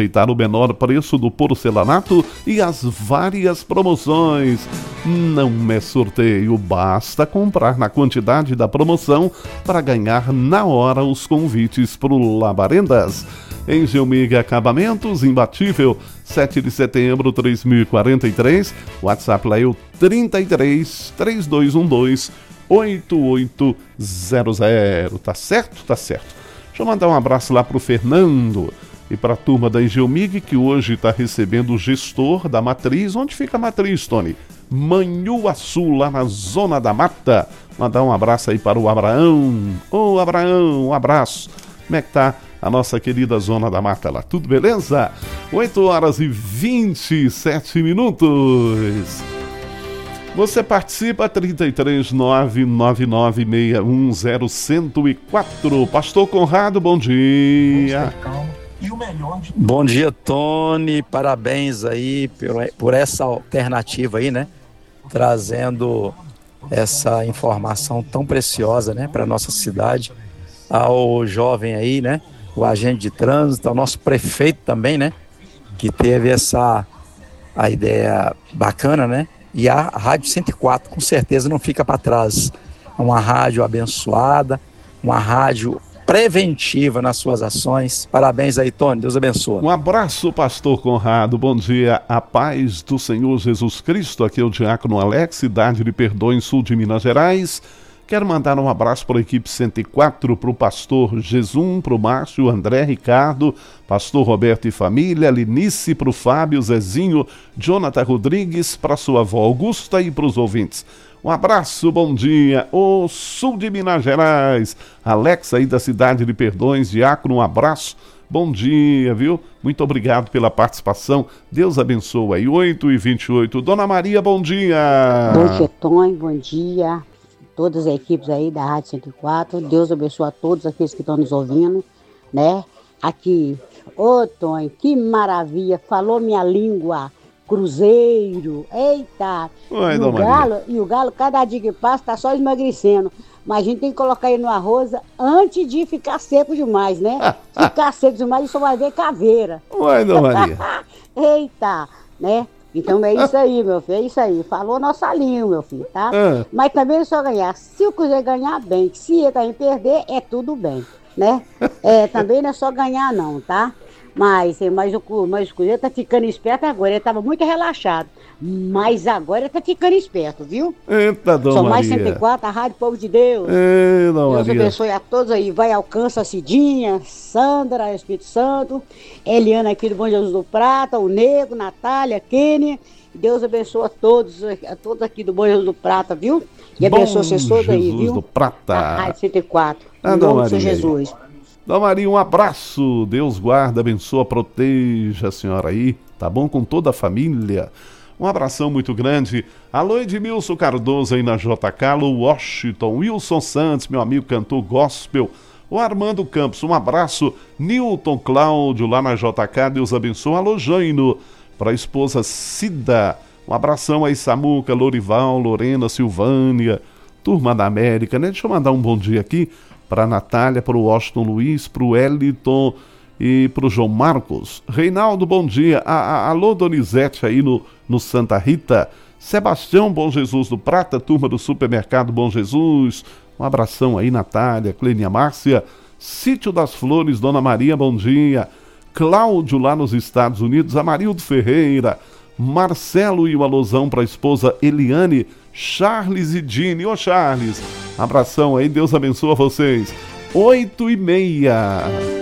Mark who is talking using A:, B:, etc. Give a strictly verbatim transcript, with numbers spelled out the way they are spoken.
A: aproveitar o menor preço do porcelanato e as várias promoções. Não é sorteio, basta comprar na quantidade da promoção para ganhar na hora os convites para o Labarendas. Em Geomig Acabamentos, imbatível, sete de setembro, três mil e quarenta e três, WhatsApp lá é o trinta e três, três dois um dois, oito oito zero zero, tá certo? Tá certo. Deixa eu mandar um abraço lá pro Fernando e para a turma da Geomig, que hoje está recebendo o gestor da Matriz. Onde fica a Matriz, Tony? Manhuaçu, lá na Zona da Mata. Mandar um abraço aí para o Abraão. Ô, Abraão, um abraço. Como é que tá a nossa querida Zona da Mata lá? Tudo beleza? oito horas e vinte e sete minutos. Você participa, trinta e três, nove nove nove seis um zero, um zero quatro. Pastor Conrado, bom dia.
B: Bom dia, Tony. Parabéns aí por, por essa alternativa aí, né? Trazendo essa informação tão preciosa, né, para nossa cidade. Ao jovem aí, né? O agente de trânsito, ao nosso prefeito também, né? Que teve essa a ideia bacana, né? E a Rádio cento e quatro, com certeza, não fica para trás. É uma rádio abençoada, uma rádio preventiva nas suas ações. Parabéns aí, Tony. Deus abençoe.
A: Um abraço, pastor Conrado. Bom dia. A paz do Senhor Jesus Cristo. Aqui é o diácono Alex, cidade de Perdões, sul de Minas Gerais. Quero mandar um abraço para a equipe cento e quatro, para o pastor Jesum, para o Márcio, André, Ricardo, pastor Roberto e família, Linice, para o Fábio, Zezinho, Jonathan Rodrigues, para sua avó Augusta e para os ouvintes. Um abraço, bom dia, o sul de Minas Gerais. Alex aí da cidade de Perdões, diácono, um abraço. Bom dia, viu? Muito obrigado pela participação. Deus abençoe aí. oito e vinte e oito. Dona Maria, bom dia.
C: Bom dia, Tony, bom dia. Todas as equipes aí da Rádio cento e quatro, Deus abençoe a todos aqueles que estão nos ouvindo, né? Aqui, ô Tony, que maravilha, falou minha língua, cruzeiro, eita!
A: Oi,
C: e, o galo, e o galo, cada dia que passa, tá só emagrecendo, mas a gente tem que colocar ele no arroz antes de ficar seco demais, né? Ficar seco demais, a gente só vai ver caveira.
A: Oi, Dona Maria.
C: Eita, né? Então é isso aí, meu filho, é isso aí. Falou nossa língua, meu filho, tá?
A: Ah.
C: Mas também é só ganhar. Se o Cruzeiro ganhar, bem. Se ele também perder, é tudo bem, né? É, também não é só ganhar, não, tá? Mas, mas, o, mas o Cruzeiro tá ficando esperto agora. Ele tava muito relaxado. Mas agora ele tá ficando esperto, viu?
A: Eita, Dona
C: São
A: Maria.
C: mais cento e quatro, a Rádio Povo de Deus.
A: Ei, Dona
C: Deus
A: Maria.
C: abençoe a todos aí. Vai, alcança a Cidinha, Sandra, Espírito Santo, Eliana aqui do Bom Jesus do Prata, o Nego, Natália, Kenny. Deus abençoe a todos, a todos aqui do Bom Jesus do Prata, viu? E abençoe vocês todos aí, viu?
A: do Prata.
C: A Rádio cento e quatro.
A: Ah,
C: Em
A: Dona
C: nome do Senhor
A: Maria.
C: Jesus.
A: Dona Maria, um abraço. Deus guarda, abençoa, proteja a senhora aí, tá bom? Com toda a família. Um abração muito grande. Alô, Edmilson Cardoso aí na J K, Alô, Washington, Wilson Santos, meu amigo cantor gospel. O Armando Campos, um abraço. Newton Cláudio lá na J K, Deus abençoe. Alô, Jaino, para a esposa Cida. Um abração aí, Samuca, Lorival, Lorena, Silvânia, turma da América, né? Deixa eu mandar um bom dia aqui para a Natália, para o Washington Luiz, para o Eliton e para o João Marcos. Reinaldo, bom dia. A, a, alô, Donizete aí no, no Santa Rita. Sebastião, Bom Jesus do Prata, turma do Supermercado Bom Jesus. Um abração aí, Natália, Clênia Márcia. Sítio das Flores, Dona Maria, bom dia. Cláudio lá nos Estados Unidos, Amarildo Ferreira, Marcelo e o alusão para a esposa Eliane, Charles e Dini. Ô Charles, abração aí, Deus abençoe vocês. Oito e meia.